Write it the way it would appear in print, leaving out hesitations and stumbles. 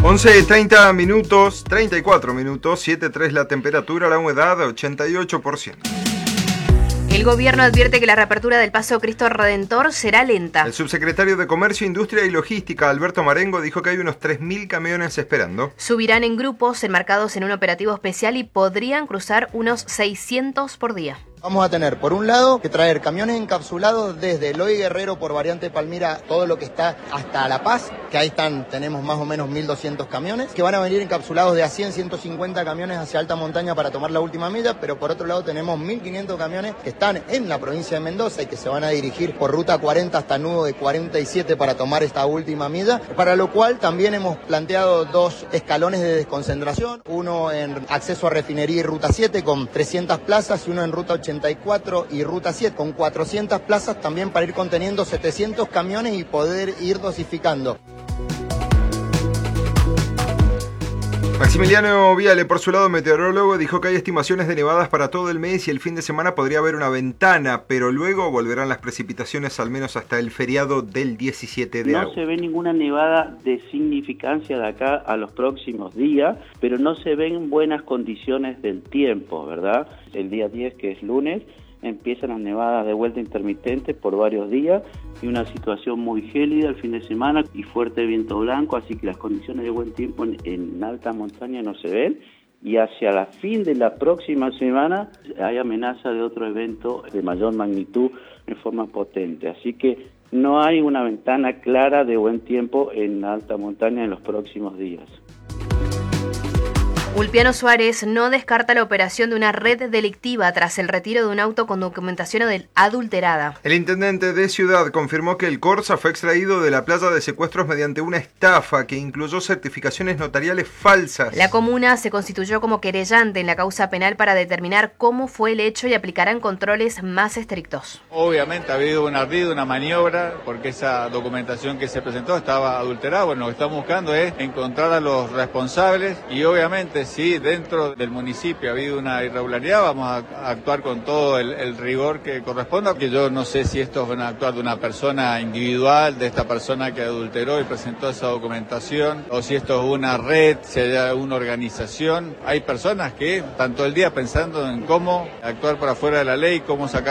11:30 minutos, 34 minutos, 7:3 la temperatura, la humedad 88%. El gobierno advierte que la reapertura del Paso Cristo Redentor será lenta. El subsecretario de Comercio, Industria y Logística, Alberto Marengo, dijo que hay unos 3.000 camiones esperando. Subirán en grupos enmarcados en un operativo especial y podrían cruzar unos 600 por día. Vamos a tener, por un lado, que traer camiones encapsulados desde Eloy Guerrero por variante Palmira, todo lo que está hasta La Paz, que ahí tenemos más o menos 1.200 camiones, que van a venir encapsulados de a 100, 150 camiones hacia alta montaña para tomar la última milla, pero por otro lado tenemos 1.500 camiones que están en la provincia de Mendoza y que se van a dirigir por ruta 40 hasta Nudo de 47 para tomar esta última milla, para lo cual también hemos planteado 2 escalones de desconcentración, uno en acceso a refinería y ruta 7 con 300 plazas y uno en ruta 84 y ruta 7 con 400 plazas también para ir conteniendo 700 camiones y poder ir dosificando. Maximiliano Viale, por su lado, meteorólogo, dijo que hay estimaciones de nevadas para todo el mes y el fin de semana podría haber una ventana, pero luego volverán las precipitaciones al menos hasta el feriado del 17 de agosto. No se ve ninguna nevada de significancia de acá a los próximos días, pero no se ven buenas condiciones del tiempo, ¿verdad? El día 10, que es lunes, empiezan las nevadas de vuelta intermitentes por varios días y una situación muy gélida el fin de semana y fuerte viento blanco, así que las condiciones de buen tiempo en alta montaña no se ven, y hacia la fin de la próxima semana hay amenaza de otro evento de mayor magnitud en forma potente, así que no hay una ventana clara de buen tiempo en alta montaña en los próximos días. Ulpiano Suárez no descarta la operación de una red delictiva tras el retiro de un auto con documentación adulterada. El intendente de Ciudad confirmó que el Corsa fue extraído de la playa de secuestros mediante una estafa que incluyó certificaciones notariales falsas. La comuna se constituyó como querellante en la causa penal para determinar cómo fue el hecho y aplicarán controles más estrictos. Obviamente ha habido un ardid, una maniobra, porque esa documentación que se presentó estaba adulterada. Bueno, lo que estamos buscando es encontrar a los responsables y obviamente si dentro del municipio ha habido una irregularidad, vamos a actuar con todo el rigor que corresponda, que yo no sé si estos van a actuar de una persona individual, de esta persona que adulteró y presentó esa documentación, o si esto es una red, si hay una organización. Hay personas que están todo el día pensando en cómo actuar por afuera de la ley, cómo sacar